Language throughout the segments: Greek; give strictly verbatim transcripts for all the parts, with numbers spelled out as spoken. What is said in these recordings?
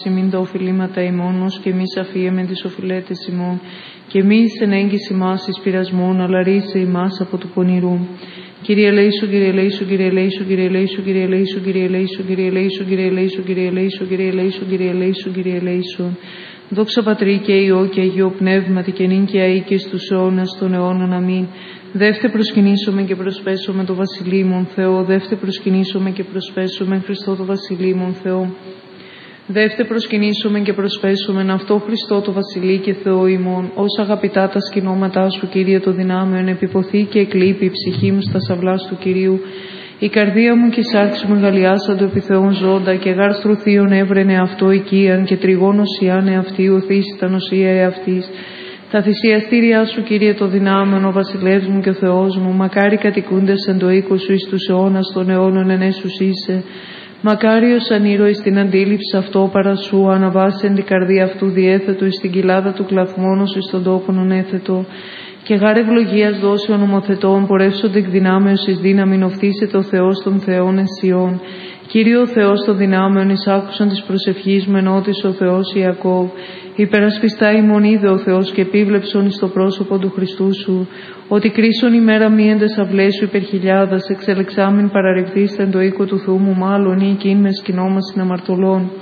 ημίν τα οφειλήματα ημών, και εμείς αφίεμεν τις οφειλέτες ημών, και εμείς εν έγκυση μας εις πειρασμών, αλλά ρίσε ημάς από του πονηρού. Κύριε ελέησον, Κύριε ελέησον, Κύριε ελέησον, Κύριε ελέησον, Κύριε ελέησον, Κύριε ελέησον, Κύριε ελέησον, Κύριε ελέησον, Κύριε ελέησον, Κύριε ελέησον, Κύριε ελέησον, Κύριε ελέησον. Δόξα Πατρί και Υιό και Αγίο Πνεύματι και νυν και αεί και στους αιώνας των αιώνων. Αμήν. Δεύτε προσκυνήσωμεν και προσπέσωμεν το βασιλείμον Θεό. Δεύτε προσκυνήσωμεν και προσπέσωμεν Χριστό το βασιλείμον Θεό. Δεύτε προσκυνήσωμεν και προσπέσωμεν αυτό Χριστό το βασιλεί και Θεό ημών. Ως αγαπητά τα σκηνώματά σου, Κύριε το δυνάμεων, επιποθεί και εκλείπει η ψυχή μου στα σαυλάς του Κυρίου. Η καρδία μου και η σάρξη μου μεγαλιάσαντο επί Θεόν ζώντα, και γάρ στρουθίον έβρενε αυτό οικίαν, και τριγώνος ιάνε αυτή οθήσει τα νοσία εαυτής. Τα θυσιαστήριά σου, Κύριε το δυνάμεων, ο βασιλεύς μου και ο Θεός μου, μακάρι κατοικούντες εν το οίκο σου εις τους αιώνας των αιώνων εν έσους είσαι. Μακάριος ανήρωης την αντίληψη αυτό παρά σου, αναβάσεν την καρδία αυτού διέθετο εις την κοιλάδα του κλαθμόνος εις τον τόπον έθετο. Και γάρ ευλογίας δώσει ο νομοθετών, πορεύσονται εκ δυνάμεως εις δύναμην οφθήσεται ο Θεός των Θεών εν Σιών. Κύριε ο Θεός των δυνάμεων, εις άκουσαν της προσευχής μου ενώτης ο Θεός Ιακώβ. Υπερασπιστά ημών είδε ο Θεός και επίβλεψον εις το πρόσωπο του Χριστού σου. Ότι κρίσον ημέρα μίεντες αυλές σου υπερχιλιάδας, εξελεξάμην παραρρυφθείς εν το οίκο του Θεού μου μάλλον ή εκείν με σκηνώμας συναμαρτωλών.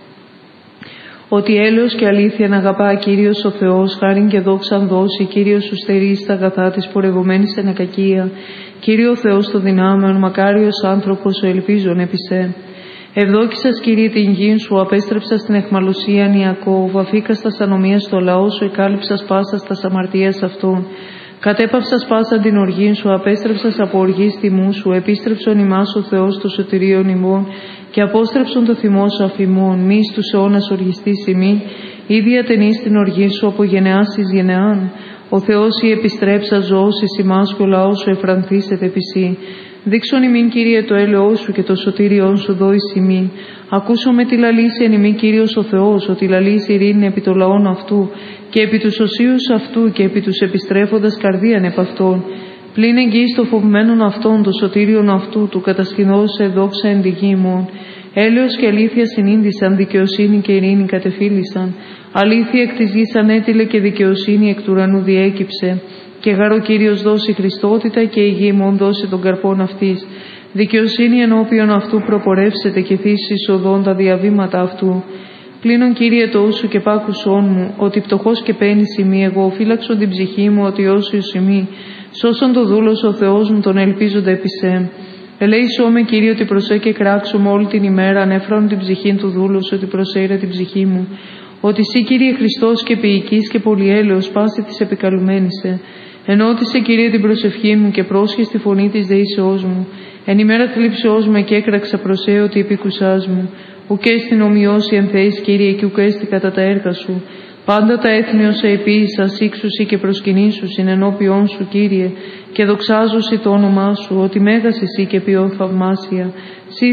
Ότι έλεος και αλήθεια να αγαπά Κύριος ο Θεός, χάριν και δόξαν δώσει, Κύριος σου στερεί στα αγαθά της πορευομένης εν ακακία. Κύριε ο Θεός το δυνάμεων, μακάριος άνθρωπος ο ελπίζων επί σε. Ευδόκησας, Κύριε, την γην σου, απέστρεψας την εχμαλωσίαν Ιακώβ, αφήκας τας ανομίας στο λαό σου, εκάλυψας πάσας τας αμαρτίας αυτών. Κατέπαυσας πάσαν την οργήν σου, απέστρεψας από οργής τιμού σου, επίστρεψον ημάς ο Θεός το σωτηρίον ημών, και απόστρεψον το θυμό σου αφημών, μη εις τους αιώνας οργιστής ημί, ίδια ταινείς την οργή σου από γενεάς εις γενεάν. Ο Θεός η επιστρέψα ζώος εις ημάς και ο λαός σου εφρανθήσεται επί σύ. Δείξον ημίν, Κύριε, το έλεό σου και το σωτήριόν σου δώεις ημίν. Ακούσομαι τη λαλήσει εν ημί, Κύριος ο Θεός, ότι λαλήσει ειρήνη επί το λαόν αυτού και επί τους οσίους αυτού και επί τους επιστρέφοντας καρδίαν επ' αυτών. Πλην εγγύης το φοβμένον αυτών, το σωτήριον αυτού, του κατασκηνώσε δόξα εν τη γη ημών. Έλεος και αλήθεια συνήντησαν, δικαιοσύνη και ειρήνη κατεφύλησαν. Αλήθεια εκ της γης ανέτειλε και δικαιοσύνη εκ του ουρανού διέκυψε. Και γάρ ο Κύριος δώσει Χριστότητα και η γη ημών δώσει τον καρπόν αυτής. Δικαιοσύνη ενώπιον αυτού προπορεύσεται και θύσει οδόν τα διαβήματα αυτού. Πλήνων, Κύριε, το ούσου και πάκουσόν μου, ότι πτωχός και πένης ημί, εγώ φύλαξον την ψυχή μου, ότι όσιος ημί. Σώσον το δούλος ο Θεός μου, τον ελπίζοντα επί σε. Ελέησό με, Κύριε, ότι προσέ και κράξω όλη την ημέρα, ανέφρον την ψυχήν του δούλος, ότι προσέειρε την ψυχή μου. Ότι σύ, Κύριε Χριστός και ποιητής και πολυέλεος, πάση της επικαλουμένησε. Ενώτισε, Κύριε, την προσευχή μου και πρόσχε στη φωνή της δεήσεώς μου. Εν ημέρα θλίψεώς μου και έκραξα προσέ ότι επίκουσάς μου. Ουκ έστιν ομοιώσει εν θέης, Κύριε, και ουκ έστι κατά τα έργα σου. Πάντα τα έθνη όσα επίησα, σύξουσι και προσκυνήσουσιν ενώπιόν σου, Κύριε, και δοξάζουσι το όνομά σου, ότι μέγας εσύ και ποιόν θαυμάσια.